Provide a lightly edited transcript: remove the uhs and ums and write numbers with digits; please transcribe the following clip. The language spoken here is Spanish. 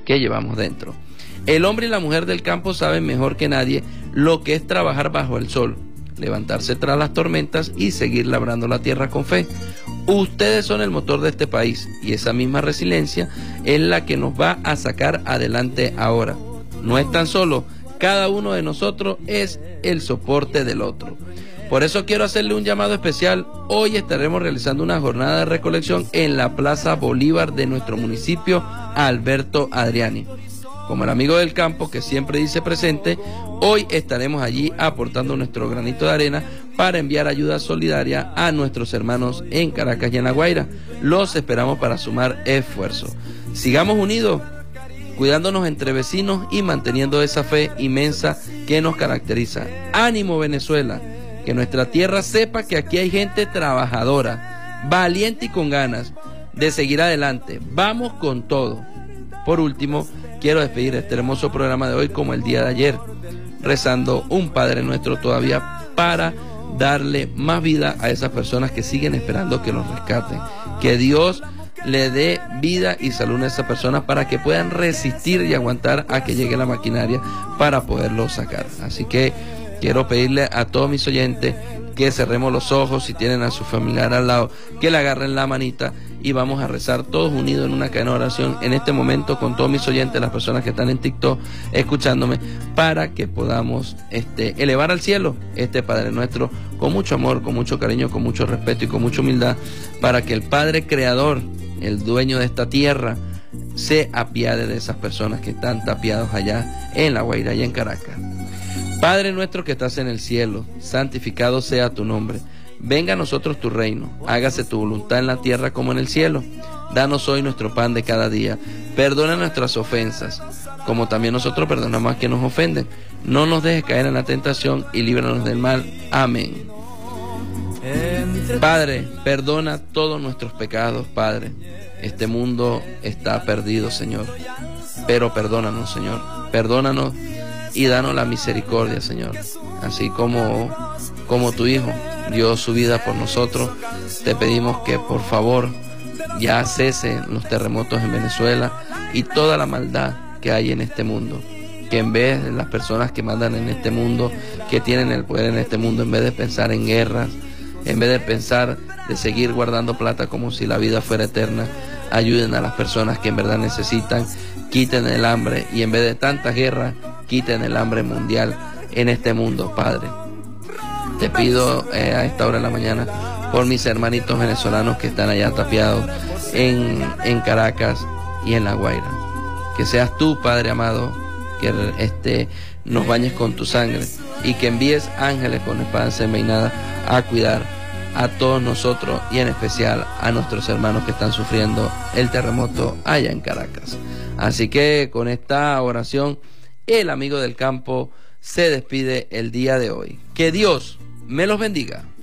que llevamos dentro. El hombre y la mujer del campo saben mejor que nadie lo que es trabajar bajo el sol, levantarse tras las tormentas y seguir labrando la tierra con fe. Ustedes son el motor de este país y esa misma resiliencia es la que nos va a sacar adelante ahora. No están solos, cada uno de nosotros es el soporte del otro. Por eso quiero hacerle un llamado especial. Hoy estaremos realizando una jornada de recolección en la Plaza Bolívar de nuestro municipio, Alberto Adriani. Como el amigo del campo que siempre dice presente, hoy estaremos allí aportando nuestro granito de arena para enviar ayuda solidaria a nuestros hermanos en Caracas y en La Guaira. Los esperamos para sumar esfuerzos. Sigamos unidos, cuidándonos entre vecinos y manteniendo esa fe inmensa que nos caracteriza. ¡Ánimo, Venezuela! Que nuestra tierra sepa que aquí hay gente trabajadora, valiente y con ganas de seguir adelante. Vamos con todo. Por último, quiero despedir este hermoso programa de hoy como el día de ayer, rezando un Padre Nuestro todavía para darle más vida a esas personas que siguen esperando que los rescaten. Que Dios le dé vida y salud a esas personas para que puedan resistir y aguantar a que llegue la maquinaria para poderlos sacar. Así que quiero pedirle a todos mis oyentes que cerremos los ojos, si tienen a su familiar al lado, que le agarren la manita y vamos a rezar todos unidos en una cadena de oración en este momento con todos mis oyentes, las personas que están en TikTok escuchándome, para que podamos elevar al cielo este Padre Nuestro con mucho amor, con mucho cariño, con mucho respeto y con mucha humildad, para que el Padre Creador, el dueño de esta tierra, se apiade de esas personas que están tapiados allá en La Guaira y en Caracas. Padre nuestro que estás en el cielo, santificado sea tu nombre. Venga a nosotros tu reino, hágase tu voluntad en la tierra como en el cielo. Danos hoy nuestro pan de cada día. Perdona nuestras ofensas, como también nosotros perdonamos a quienes nos ofenden. No nos dejes caer en la tentación y líbranos del mal. Amén. Padre, perdona todos nuestros pecados, Padre. Este mundo está perdido, Señor. Pero perdónanos, Señor. Perdónanos y danos la misericordia, Señor. Así como tu Hijo dio su vida por nosotros, te pedimos que por favor ya cesen los terremotos en Venezuela y toda la maldad que hay en este mundo. Que en vez de las personas que mandan en este mundo, que tienen el poder en este mundo, en vez de pensar en guerras, en vez de pensar de seguir guardando plata como si la vida fuera eterna, ayuden a las personas que en verdad necesitan, quiten el hambre y en vez de tantas guerras, quiten el hambre mundial en este mundo, Padre. Te pido a esta hora de la mañana por mis hermanitos venezolanos que están allá tapiados en Caracas y en La Guaira. Que seas tú, Padre amado, que nos bañes con tu sangre y que envíes ángeles con espada desenvainada a cuidar a todos nosotros y en especial a nuestros hermanos que están sufriendo el terremoto allá en Caracas. Así que con esta oración, el amigo del campo se despide el día de hoy. Que Dios me los bendiga.